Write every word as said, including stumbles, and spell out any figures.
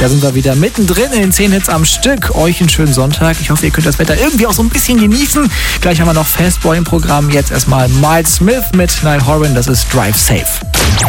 Da sind wir wieder mittendrin in den zehn Hits am Stück. Euch einen schönen Sonntag. Ich hoffe, ihr könnt das Wetter irgendwie auch so ein bisschen genießen. Gleich haben wir noch Fastboy im Programm. Jetzt erstmal Miles Smith mit Niall Horan. Das ist Drive Safe.